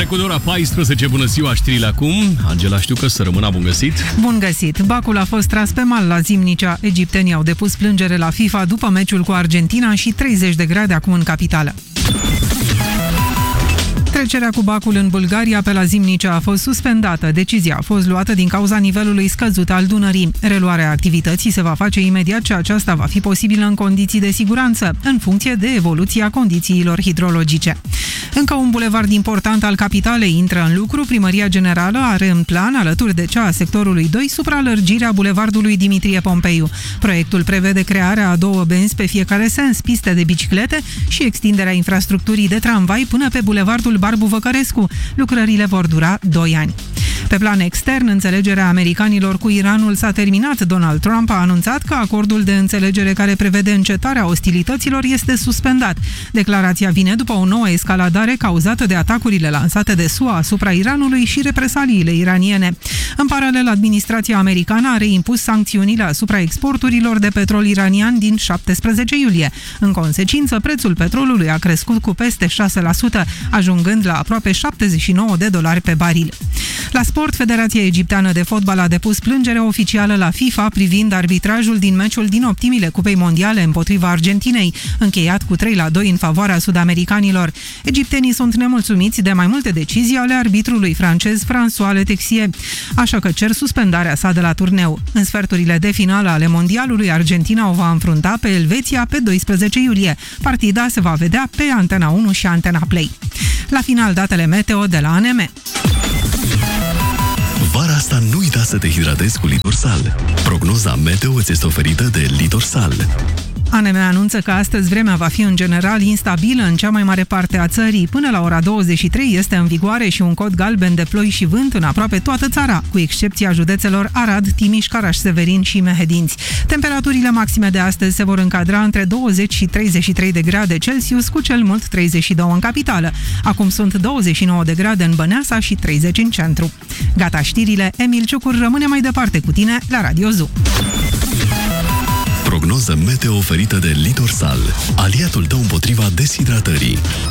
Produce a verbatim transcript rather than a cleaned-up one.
Trecut de ora paisprezece, bună ziua, știrile acum. Angela, știu că să rămână, bun găsit. Bun găsit. Bacul a fost tras pe mal la Zimnicea. Egiptenii au depus plângere la FIFA după meciul cu Argentina și treizeci de grade acum în capitală. Trecerea cu Bacul în Bulgaria pe la Zimnicea a fost suspendată. Decizia a fost luată din cauza nivelului scăzut al Dunării. Reluarea activității se va face imediat ce aceasta va fi posibilă în condiții de siguranță, în funcție de evoluția condițiilor hidrologice. Încă un bulevard important al capitalei intră în lucru. Primăria Generală are în plan, alături de cea a sectorului doi, supralărgirea bulevardului Dimitrie Pompeiu. Proiectul prevede crearea a două benzi pe fiecare sens, piste de biciclete și extinderea infrastructurii de tramvai până pe bulevardul Barbu Văcărescu. Lucrările vor dura doi ani. Pe plan extern, înțelegerea americanilor cu Iranul s-a terminat. Donald Trump a anunțat că acordul de înțelegere care prevede încetarea ostilităților este suspendat. Declarația vine după o nouă escaladare cauzată de atacurile lansate de S U A asupra Iranului și represaliile iraniene. În paralel, administrația americană a reimpus sancțiunile asupra exporturilor de petrol iranian din șaptesprezece iulie. În consecință, prețul petrolului a crescut cu peste șase la sută, ajungând la aproape șaptezeci și nouă de dolari pe baril. La sport, Federația Egipteană de Fotbal a depus plângere oficială la FIFA privind arbitrajul din meciul din optimile Cupei Mondiale împotriva Argentinei, încheiat cu trei la doi în favoarea sudamericanilor. Egiptenii sunt nemulțumiți de mai multe decizii ale arbitrului francez François Letexier, așa că cer suspendarea sa de la turneu. În sferturile de finală ale Mondialului, Argentina o va înfrunta pe Elveția pe doisprezece iulie. Partida se va vedea pe Antena unu și Antena Play. La final, datele meteo de la A N M. Vara asta nu uita să te hidratezi cu Litorsal. Prognoza meteo îți este oferită de Litorsal. A N M anunță că astăzi vremea va fi în general instabilă în cea mai mare parte a țării. Până la ora douăzeci și trei este în vigoare și un cod galben de ploi și vânt în aproape toată țara, cu excepția județelor Arad, Timiș, Caraș-Severin și Mehedinți. Temperaturile maxime de astăzi se vor încadra între douăzeci și treizeci și trei de grade Celsius, cu cel mult treizeci și doi în capitală. Acum sunt douăzeci și nouă de grade în Băneasa și treizeci în centru. Gata știrile, Emil Ciucur rămâne mai departe cu tine la Radio Zoo. Prognoză meteo oferită de Litorsal, aliatul tău împotriva deshidratării.